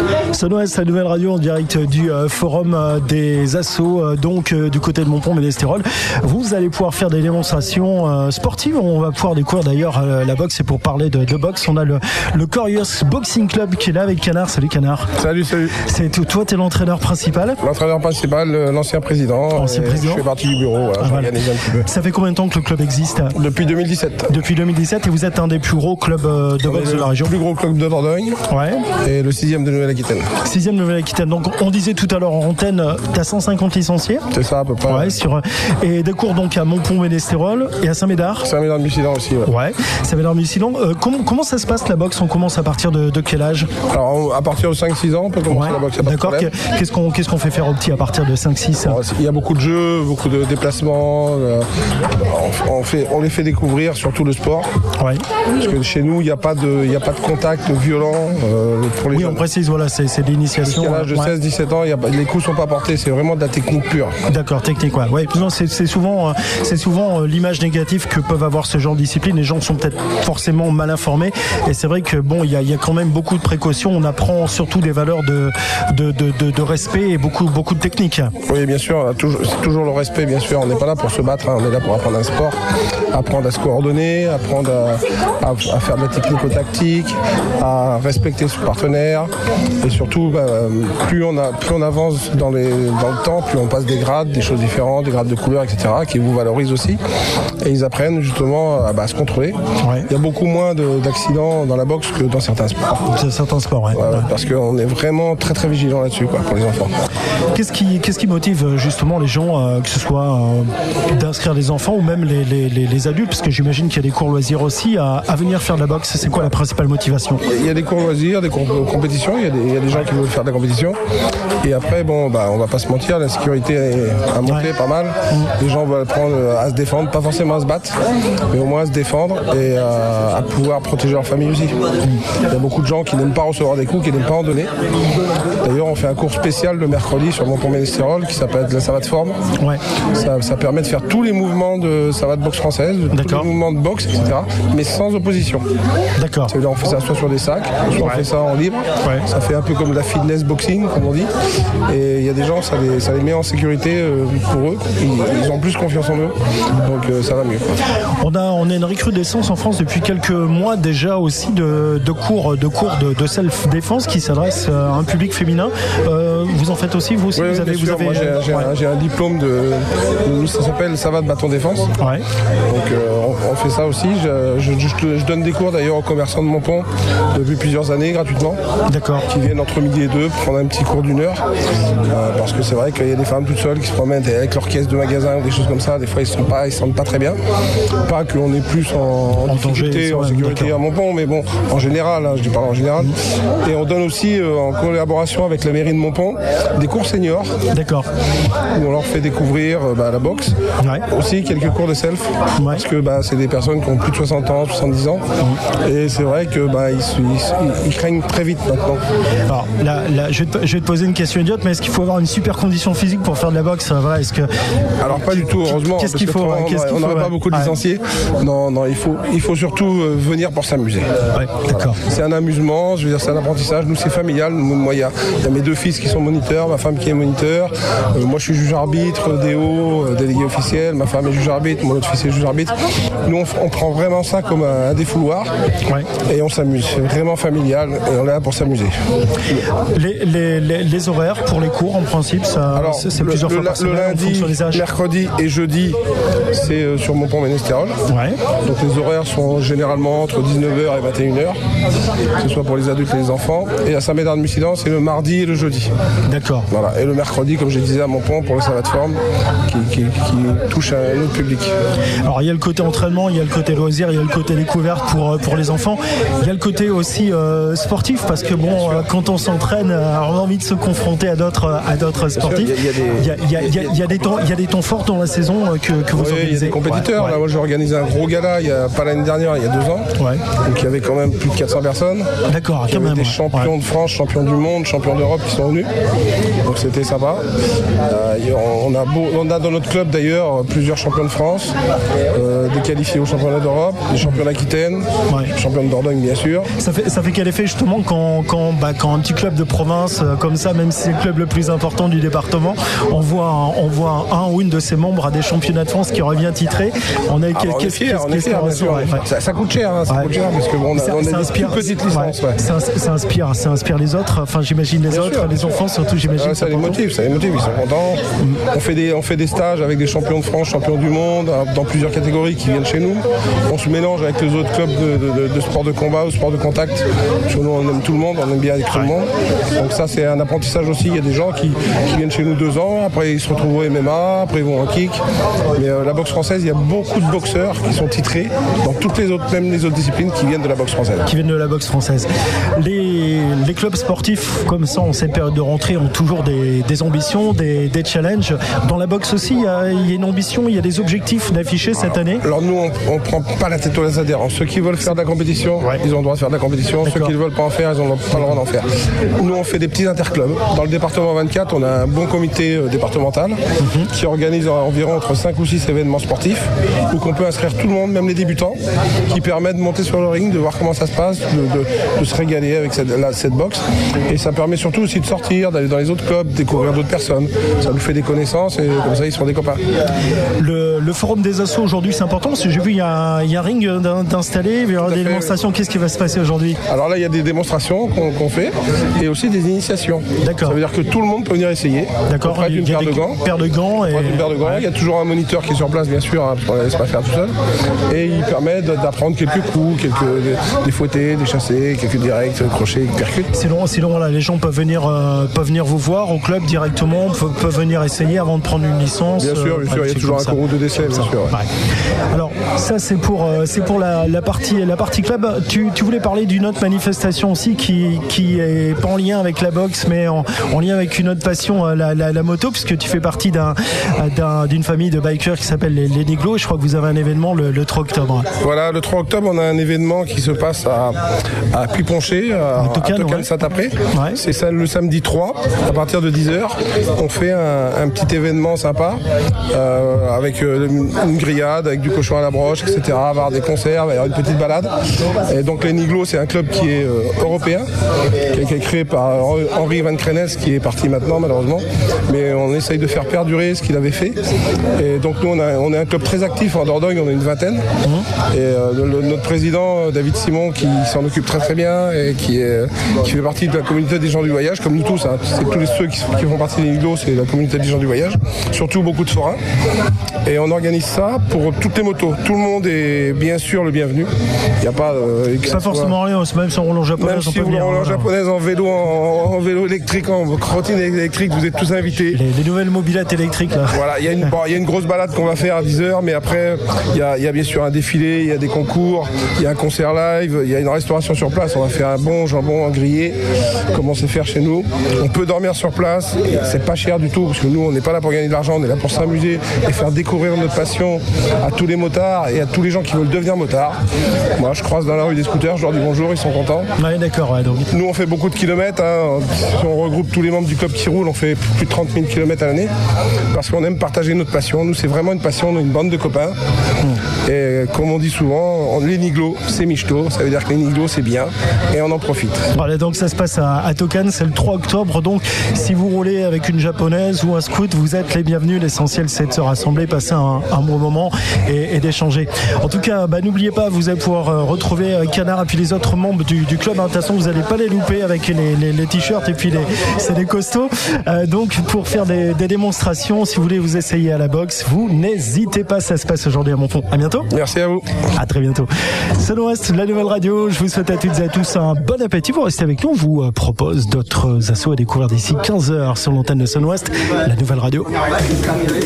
Sonnoise, la nouvelle radio en direct du forum des assos, donc du côté de Montpont-Ménestérol. Vous allez pouvoir faire des démonstrations sportives. On va pouvoir découvrir d'ailleurs la boxe. Et pour parler de boxe, on a le Corious Boxing Club qui est là avec Canard. Salut Canard. Salut. Toi, tu es l'entraîneur principal. L'entraîneur principal, l'ancien président. Je fais partie du bureau. J'organise un petit peu. Ça fait combien de temps que le club existe ? Depuis 2017. Depuis 2017, et vous êtes un des plus gros clubs de boxe de la région. Le plus gros club de Dordogne. Ouais. Et le 6e de Nouvelle-Aquitaine. 6e de Nouvelle-Aquitaine. Donc on disait tout à l'heure en antenne, tu as 150 licenciés. C'est ça à peu près. Ouais, et des cours donc à Montpont-Ménestérol et à Saint-Médard. Saint-Médard-Mussilan aussi. Ouais. Saint-Médard-Mussilan. Comment ça se passe la boxe ? On commence à partir de quel âge ? Alors à partir de 5-6 ans, on peut commencer la boxe. D'accord. Qu'est-ce qu'on fait faire aux petits à partir de 5-6 ? Il y a beaucoup de jeux, beaucoup de déplacements. On les fait découvrir surtout le sport. Ouais. Parce que chez nous, il n'y a pas de contact violent pour les jeunes. On précise, voilà, c'est de l'initiation. À l'âge de 16-17 ans, les coups ne sont pas portés, c'est vraiment de la technique pure. D'accord, technique, ouais. Non, c'est souvent l'image négative que peuvent avoir ce genre de discipline. Les gens sont peut-être forcément mal informés. Et c'est vrai que il y a quand même beaucoup de précautions. On apprend surtout des valeurs de respect et beaucoup de techniques. Oui, bien sûr, c'est toujours le respect, bien sûr. On n'est pas là pour se battre, on est là pour apprendre un sport, apprendre à se coordonner, apprendre à faire de la technico-tactique, à respecter son partenaire. Et surtout, plus on avance dans le temps, plus on passe des grades, des choses différentes, des grades de couleurs, etc., qui vous valorisent aussi. Et ils apprennent justement à se contrôler. Ouais. Il y a beaucoup moins d'accidents dans la boxe que dans certains sports. Certains sports, ouais. Parce qu'on est vraiment très très vigilant là-dessus, pour les enfants. Qu'est-ce qui motive justement les gens, que ce soit d'inscrire les enfants ou même les adultes, parce que j'imagine qu'il y a des cours loisirs aussi, à venir faire de la boxe? C'est quoi la principale motivation? Il y a des cours loisirs, des cours compétitions, il y a des gens qui veulent faire de la compétition. Et après, on va pas se mentir, la sécurité a monté pas mal. Les gens veulent apprendre à se défendre, pas forcément à se battre, mais au moins à se défendre et à pouvoir protéger leur famille aussi. Il y a beaucoup de gens qui n'aiment pas recevoir des coups, qui n'aiment pas en donner. D'ailleurs, on fait un cours spécial le mercredi sur Montpont-Ménestérol qui s'appelle la savate forme. Ouais. Ça permet de faire tous les mouvements de savate boxe française, tous les mouvements de boxe, etc., mais sans opposition. D'accord. C'est-à-dire on fait ça soit sur des sacs, soit on fait ça en libre. Ouais. Ça fait un peu comme la fitness boxing, comme on dit. Et il y a des gens, ça les met en sécurité pour eux. Ils ont plus confiance en eux, donc ça va mieux. On a une recrudescence en France depuis quelques mois déjà aussi de cours de self-défense qui s'adressent à un public féminin. Vous en faites aussi, vous aussi? Oui, moi j'ai un diplôme ça s'appelle savate bâton défense. Ouais. Donc on fait ça aussi. Je donne des cours d'ailleurs aux commerçants de Montpont depuis plusieurs années gratuitement. D'accord. Qui viennent entre midi et 2 pour prendre un petit cours d'1 heure. Parce que c'est vrai qu'il y a des femmes toutes seules qui se promènent avec leur caisse de magasin ou des choses comme ça. Des fois ils ne se sentent pas très bien. Pas qu'on est plus en difficulté, en sécurité à Montpont, mais bon, en général, je dis pas en général. Et on donne aussi en collaboration avec la mairie de Montpont des cours seniors. D'accord. Où on leur fait découvrir la boxe. Ouais. Aussi quelques cours de self. Ouais. Parce que c'est des personnes qui ont plus de 60 ans, 70 ans. Et c'est vrai que ils craignent très vite maintenant. Alors là, je vais te poser une question idiote, mais est-ce qu'il faut avoir une super condition physique pour faire de la boxe? Voilà, alors pas du tout, heureusement. Qu'est-ce qu'il faut? On n'aurait pas beaucoup de licenciés. Non, il faut surtout venir pour s'amuser. Ouais, d'accord. Voilà. C'est un amusement, je veux dire, c'est un apprentissage. Nous, c'est familial. Moi, il y a mes 2 fils qui sont moniteurs, ma femme qui est moniteur. Moi, je suis juge-arbitre, DO, délégué officiel. Ma femme est juge-arbitre, mon autre fils est juge-arbitre. Nous, on prend vraiment ça comme un défouloir. Ouais. Et on s'amuse. C'est vraiment familial et on est là pour s'amuser. Les horaires pour les cours, en principe, c'est plusieurs fois par semaine. Le lundi, mercredi et jeudi, c'est sur Montpont-Ménestérol. Ouais. Donc les horaires sont généralement entre 19h et 21h, que ce soit pour les adultes et les enfants. Et à Saint-Médard-de-Mussilan, c'est le mardi et le jeudi. D'accord. Voilà. Et le mercredi, comme je disais, à Montpont pour le savate forme qui touche un autre public. Alors il y a le côté entraînement, il y a le côté loisir, il y a le côté découverte pour les enfants. Il y a le côté aussi sportif parce que quand on s'entraîne, on a envie de se confronter à d'autres sportifs. Il y a des temps forts dans la saison que vous organisez. Il y a des compétiteurs. Ouais. Là, moi, j'ai organisé un gros gala pas l'année dernière, il y a 2 ans. Ouais. Donc il y avait quand même plus de 400 personnes. D'accord, quand même. Des champions de France, champions du monde, champions d'Europe qui sont venus. Donc c'était sympa. On a dans notre club d'ailleurs plusieurs champions de France, des qualifiés au championnat d'Europe, des champions d'Aquitaine, champions de Dordogne bien sûr. Ça fait quel effet justement quand quand un petit club de province comme ça, même si c'est le club le plus important du département, on voit un ou une de ses membres à des championnats de France qui revient titré. On est fiers, bien sûr. Ça coûte cher, ça coûte cher parce que on a une petite licence. Ça inspire les autres. Enfin, j'imagine les autres, les enfants surtout. J'imagine ça les motive. Ils sont contents. On fait des stages avec des champions de France, champions du monde, dans plusieurs catégories qui viennent chez nous. On se mélange avec les autres clubs de sport de combat ou sport de contact. Chez nous, on aime tout le monde, on aime bien avec tout le monde. Donc ça, c'est un apprentissage aussi. Il y a des gens qui viennent chez nous 2 ans, après ils se retrouvent au MMA, après ils vont en kick. Mais la boxe française, il y a beaucoup de boxeurs qui sont titrés dans toutes les autres, même les autres disciplines qui viennent de la boxe française. Les clubs sportifs comme ça en cette période de rentrée ont toujours des ambitions, des challenges. Dans la boxe aussi, il y a une ambition, il y a des objectifs d'afficher cette année. Alors nous, on prend pas la tête aux adhérents. Ceux qui veulent faire de la compétition, ils ont le droit de faire de la compétition. D'accord. Ceux qui ne veulent pas en faire, ils n'ont pas le droit d'en faire. Nous, on fait des petits interclubs. Dans le département 24, on a un bon comité départemental qui organise environ entre 5 ou 6 événements sportifs où on peut inscrire tout le monde, même les débutants, qui permettent de monter sur le ring, de voir comment ça se passe, de se régaler avec cette boxe. Et ça permet surtout aussi de sortir, d'aller dans les autres clubs, découvrir d'autres personnes. Ça nous fait des connaissances et comme ça, ils seront des copains. Le forum des assos aujourd'hui, c'est important parce que j'ai vu il y a un ring d'installer, il y aura des démonstrations. Qu'est-ce qui va se passer aujourd'hui? Alors là, il y a des démonstrations qu'on fait et aussi des initiations. D'accord. Ça veut dire que tout le monde peut venir essayer. D'accord. On prête une paire de gants. Il y a toujours un moniteur qui est sur place, bien sûr, parce qu'on ne laisse pas faire tout seul. Et il permet d'apprendre quelques coups, des fouettés, des chassés, quelques directs, crochets, percutes. Sinon voilà, les gens peuvent venir vous voir au club directement, peuvent venir essayer avant de prendre une licence. Bien sûr, il y a toujours un cours de décès, bien sûr. Ouais. Alors ça c'est pour la partie club. Tu voulais parler d'une autre manifestation aussi qui est pas en lien avec la boxe mais en lien avec une autre passion, la moto, puisque tu fais partie d'une famille de bikers qui s'appelle les Niglos, et je crois que vous avez un événement le 3 octobre. Voilà, le 3 octobre on a un événement qui se passe à Puy-Ponché, à Tocan Saint-Apré. Ouais. C'est ça, le samedi 3 à partir de 10h. On fait un petit événement sympa avec une grillade, avec du cochon à la broche, etc. Il va y avoir des concerts, il va y avoir une petite balade. Et donc les Niglos, c'est un club qui est européen, qui a été créé par Henri Van Krennes, qui est parti maintenant malheureusement. Mais on essaye de faire perdurer ce qu'il avait fait. Et donc nous, on est un club très actif en Dordogne, on est une vingtaine. Et notre président, David Simon, qui s'en occupe très très bien et qui fait partie de la communauté des gens du voyage, comme nous tous. Hein. C'est tous ceux qui font partie des Niglos, c'est la communauté des gens du voyage. Surtout beaucoup de forains. Et on organise ça pour toutes les motos. Tout le monde est bien sûr le bienvenu. Il n'y a pas... pas forcément rien, même si on roule en japonaise. Même si vous roulez en japonaise, en vélo électrique, en trottinette électrique, vous êtes tous invités. Les nouvelles mobilettes électriques là. Voilà, il y a une grosse balade qu'on va faire à 10h, mais après il y a bien sûr un défilé, il y a des concours, il y a un concert live, il y a une restauration sur place. On va faire un bon jambon grillé, comme on sait faire chez nous. On peut dormir sur place, c'est pas cher du tout, parce que nous on n'est pas là pour gagner de l'argent, on est là pour s'amuser et faire découvrir notre passion à tous les motards et à tous les gens qui veulent devenir motards. Moi je croise dans la rue des scooters, je leur dis bonjour, ils sont contents. Ouais, d'accord, ouais, donc. Nous on fait beaucoup de kilomètres, hein. Si on regroupe tous les membres du club qui roulent, on fait plus de 30 000 km à l'année, parce qu'on aime partager notre passion. Nous c'est vraiment une passion, on est une bande de copains. Et comme on dit souvent, les Niglos c'est michto, ça veut dire que les Niglos c'est bien et on en profite. Voilà, donc ça se passe à Tocan, c'est le 3 octobre, donc si vous roulez avec une japonaise ou un scout, vous êtes les bienvenus. L'essentiel c'est de se rassembler, passer un bon moment et d'échanger. En tout cas, n'oubliez pas, vous allez pouvoir retrouver Canard et puis les autres membres du club. De toute façon, vous n'allez pas les louper avec les t-shirts et puis c'est des costauds. Donc pour faire des démonstrations, si vous voulez vous essayer à la boxe, vous n'hésitez pas, ça se passe aujourd'hui à Montfond. À bientôt. Merci à vous. À très bientôt. Sun-Ouest, la nouvelle radio. Je vous souhaite à toutes et à tous un bon appétit. Vous restez avec nous. On vous propose d'autres assos à découvrir d'ici 15h sur l'antenne de Sun-Ouest, la nouvelle radio.